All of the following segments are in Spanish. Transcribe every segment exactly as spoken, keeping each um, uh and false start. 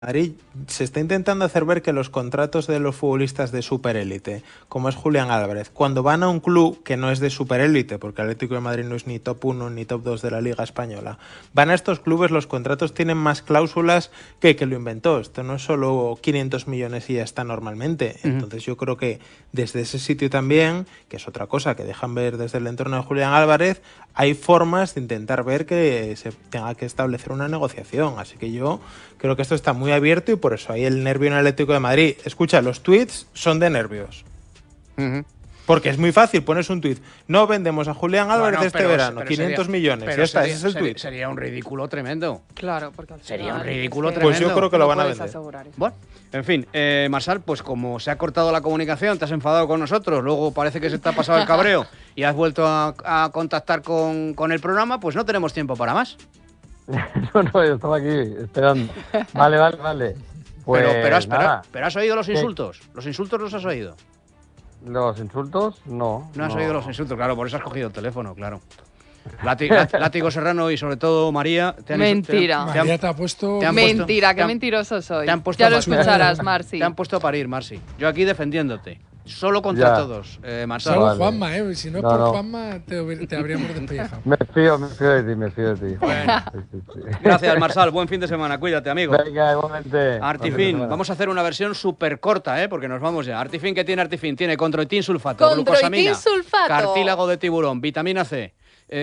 Madrid se está intentando hacer ver que los contratos de los futbolistas de superélite, como es Julián Álvarez, cuando van a un club que no es de superélite, porque el Atlético de Madrid no es ni top uno ni top dos de la Liga Española, van a estos clubes, los contratos tienen más cláusulas que que lo inventó. Esto no es solo quinientos millones y ya está normalmente. Uh-huh. Entonces yo creo que desde ese sitio también, que es otra cosa que dejan ver desde el entorno de Julián Álvarez, hay formas de intentar ver que se tenga que establecer una negociación. Así que yo creo que esto está muy abierto y por eso hay el nervio en el Atlético de Madrid. Escucha, los tweets son de nervios. Uh-huh. Porque es muy fácil, pones un tuit. No vendemos a Julián Álvarez bueno, este verano, quinientos sería, millones. Ya está, sería, ese es el tuit. Sería un ridículo tremendo. Claro, porque al sería un ridículo es que tremendo. Pues yo creo que no lo van a vender. Bueno, en fin, eh, Marsal, pues como se ha cortado la comunicación, te has enfadado con nosotros, luego parece que se te ha pasado el cabreo y has vuelto a, a contactar con, con el programa, pues no tenemos tiempo para más. No, no, yo estaba aquí esperando. Vale, vale, vale. Pues, pero, pero, has, pero, pero has oído los insultos. ¿Qué? ¿Los insultos los has oído? ¿Los insultos? No. No has no. oído los insultos, claro, por eso has cogido el teléfono, claro. Láti, Látigo Serrano y sobre todo María te han Mentira. Te han, María te ha puesto... Te han Mentira, puesto, qué mentiroso soy. Te han puesto ya lo parir. escucharás, Marci. Te han puesto a parir, Marci. Yo aquí defendiéndote. Solo contra ya. todos, eh, Marsal. Solo vale. Juanma, ¿eh? Si no es no, por no. Juanma, te, te habríamos despellejado. Me fío, me fío de ti, me fío de ti. Bueno. Sí, sí, sí. Gracias, Marsal. Buen fin de semana. Cuídate, amigo. Venga, igualmente. Artifin. Vamos a hacer una versión súper corta, ¿eh? Porque nos vamos ya. Artifin, ¿qué tiene Artifin? Tiene controitin sulfato, glucosamina, sulfato, cartílago de tiburón, vitamina C,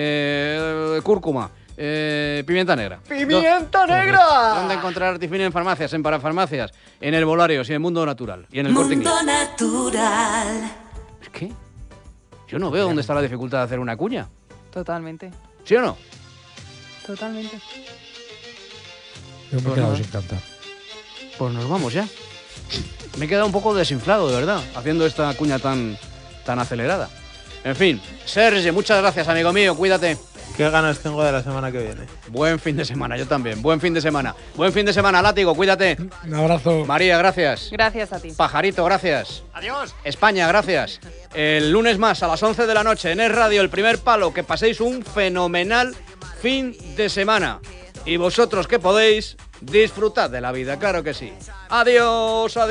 eh, cúrcuma, eh, pimienta negra. ¡Pimienta negra! ¿Dónde encontrar Artifin? En farmacias, en parafarmacias, en Herbolarios y en Mundo Natural. Y en el Corte Inglés. Mundo Natural. ¿Qué? Yo no veo dónde está la dificultad de hacer una cuña. Totalmente. ¿Sí o no? Totalmente. Yo me he Pues quedado no, sin cantar. Pues nos vamos ya. Me he quedado un poco desinflado, de verdad, haciendo esta cuña tan, tan acelerada. En fin, Serge, muchas gracias, amigo mío. Cuídate. Qué ganas tengo de la semana que viene. Buen fin de semana, yo también. Buen fin de semana. Buen fin de semana, Látigo, cuídate. Un abrazo. María, gracias. Gracias a ti. Pajarito, gracias. Adiós. España, gracias. El lunes más a las once de la noche en Es Radio, El Primer Palo. Que paséis un fenomenal fin de semana. Y vosotros que podéis, disfrutad de la vida, claro que sí. Adiós, adiós.